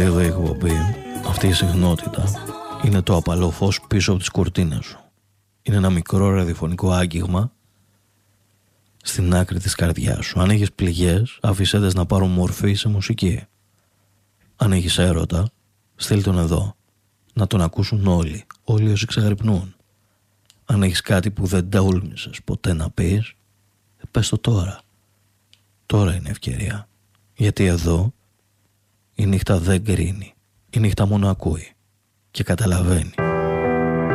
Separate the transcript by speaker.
Speaker 1: Αυτή εδώ η εκπομπή, αυτή η συχνότητα, είναι το απαλό φως πίσω από τις κουρτίνες σου. Είναι ένα μικρό ραδιοφωνικό άγγιγμα στην άκρη της καρδιάς σου. Αν έχεις πληγές, άφησέ τες να πάρουν μορφή σε μουσική. Αν έχεις έρωτα, στείλ τον εδώ, να τον ακούσουν όλοι όσοι ξαγρυπνούν. Αν έχεις κάτι που δεν τόλμησες ποτέ να πεις, πες το τώρα. Τώρα είναι ευκαιρία. Γιατί εδώ η νύχτα δεν κρίνει. Η νύχτα μόνο ακούει και καταλαβαίνει.